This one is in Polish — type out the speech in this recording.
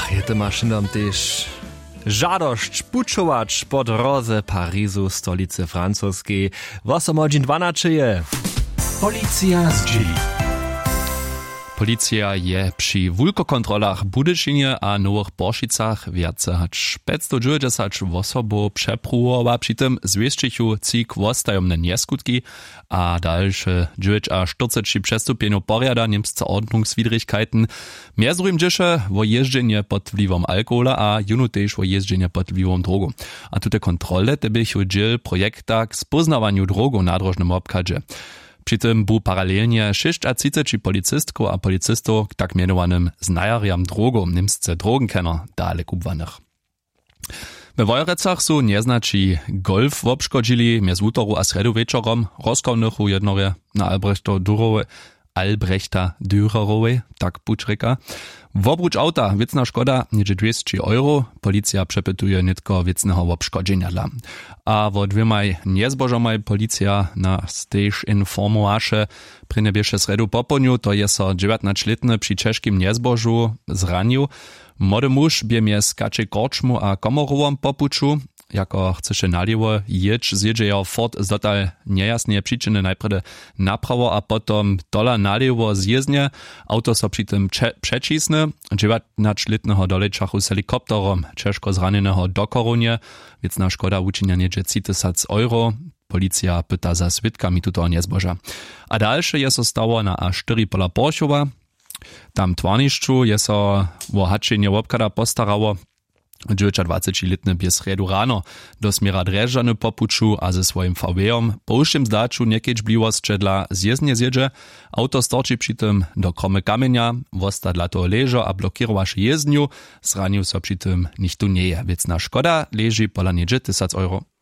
Je to maszynom też żadość puczować po drodze Parizu, stolicy francuskiej. 8:12 je. Policja z dzieli. Policja je przy wulkokontrolach Budyšinie a Nowych Boršicach wiace hać 590 osobów przepruwowa, przy tym zwieścichu cik wostajomne nieskutki, a dalsze 9 a 40 przestupieniu poriada niemsce Ordnungswidrigkeiten. Mierzujim dziesze o jeżdżenie pod wpływem alkohola, a junu też o jeżdżenie pod wpływem drogu. A tute kontrole te bych udziel projekta k spoznawaniu drogu na drożnym obkadzie. Przy tym był paralelnie 36 policystków a policystów k tak mianowanym znajarjam drogu, niemsce drogenkenner, dalej kubwanych. We Wojrecach są nieznaczy golf obszkodzili mjez utoru a sredu wieczorom, rozkownychu jednorje na Albrechta Dürerowej, tak pučreka. W obróć auta wiecna szkoda niedzie 200 euro, policja przepytuje nitko wiecnego obszkodzenia dla. A wo dwiemaj niezbożomaj policja nas też informowaše pri nebieše sredu poponiu, to je so 19-letny przy czeskim niezbożu zranił. Młody muž bie mjez kače korčmu a komorovom popuču, jako chceše naliwo jedź, zjedzie jo fort z dotal niejasnie przyczyny najprede naprawo, a potom dola naliwo zjezdnie, auto so przy tym przecisne, 19-letnego dolečachu z helikopterom czeszko zraneného do korunie, wiecna szkoda uczynia niedzie 3000 euro, policja pyta za swidkami tuto niezboża. A dalsze je so stało na A4 pola Boršova, tam twarnišću je so o hačenje obkada postarało, 29-letny bie sredu rano do smiera Drežany popuču a ze swoim VW-om po ušćim zdaču niekieć bliwostče dla zjezdnie zjedzie, auto storči przy tym do kromy kamienia, wosta dla toho ležo a blokirowaš jezdniu, zranił so przy tym nichtu nieje, wiecna szkoda leži pola niedzie 1000 euro.